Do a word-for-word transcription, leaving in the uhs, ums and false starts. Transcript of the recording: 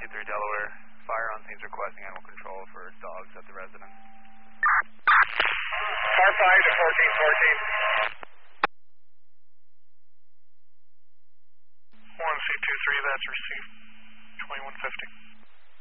two three Delaware. Fire on scenes requesting animal control for dogs at the residence. Car five to fourteen fourteen. one C two three, that's received. twenty-one fifty.